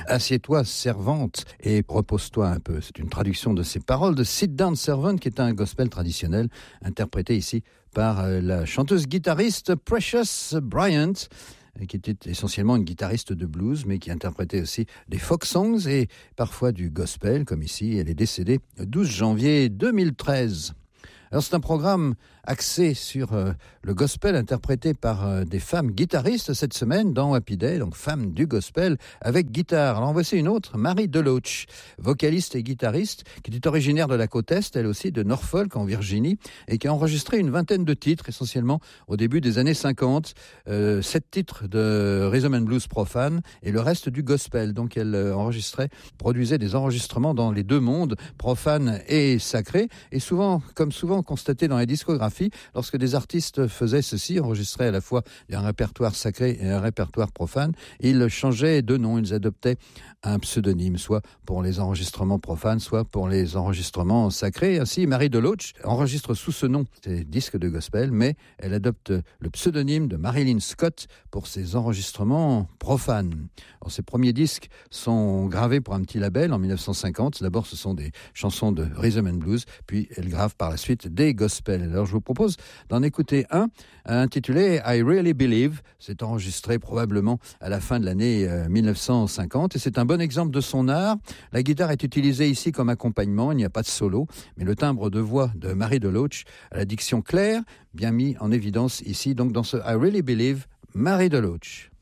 Assieds-toi, servante, et repose-toi un peu. C'est une traduction de ces paroles de Sit Down Servant, qui est un gospel traditionnel, interprété ici par la chanteuse-guitariste Precious Bryant, qui était essentiellement une guitariste de blues, mais qui interprétait aussi des folk songs et parfois du gospel, comme ici. Elle est décédée le 12 janvier 2013. Alors c'est un programme axé sur le gospel interprété par des femmes guitaristes cette semaine dans Happy Day, donc femmes du gospel avec guitare. Alors en voici une autre, Marie DeLoach, vocaliste et guitariste, qui est originaire de la côte Est, elle aussi de Norfolk en Virginie, et qui a enregistré une vingtaine de titres, essentiellement au début des années 50, 7 titres de rhythm and blues profane et le reste du gospel. Donc elle produisait des enregistrements dans les deux mondes, profane et sacré, et souvent constaté dans les discographies, lorsque des artistes faisaient ceci, enregistraient à la fois un répertoire sacré et un répertoire profane, ils changeaient de nom, ils adoptaient un pseudonyme, soit pour les enregistrements profanes, soit pour les enregistrements sacrés. Ainsi, Marie DeLoach enregistre sous ce nom ses disques de gospel, mais elle adopte le pseudonyme de Marilyn Scott pour ses enregistrements profanes. Alors, ses premiers disques sont gravés pour un petit label en 1950. D'abord, ce sont des chansons de rhythm and blues, puis elle grave par la suite des gospels. Alors je vous propose d'en écouter un intitulé I Really Believe. C'est enregistré probablement à la fin de l'année 1950 et c'est un bon exemple de son art. La guitare est utilisée ici comme accompagnement, il n'y a pas de solo, mais le timbre de voix de Marie DeLoach à la diction claire, bien mis en évidence ici, donc dans ce I Really Believe, Marie DeLoach.